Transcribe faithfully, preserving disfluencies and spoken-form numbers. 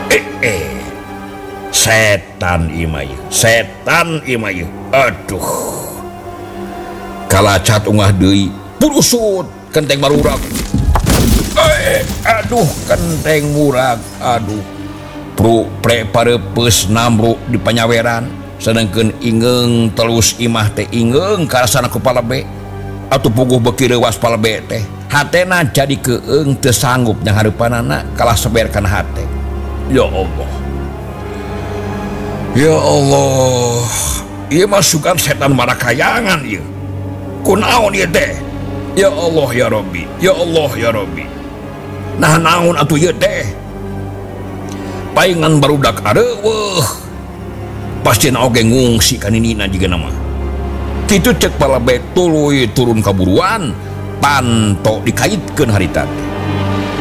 eh eh setan imay setan imay aduh kalacat ungah deui purusut kenteng marurak eh aduh kenteng murag aduh pro pre parepeus namru di panyaweran sedangkeun ingeng terus imah teh ingeng karasana kepala be atuh puguh beki rewas pala be teh hatena jadi keung teu sanggup nya hareupanana kalah seberkan hate ya Allah ya Allah ieu mah sugan setan marakayangan ieu kunaon ieu teh ya Allah ya Rabbi ya Allah ya Rabbi nah naon atuh ieu teh paingan barudak areueuh pasti na oge ngungsi ka ninina jiga nama kitu cek pala bae tuluy turun kaburuan panto dikaitkeun harita teh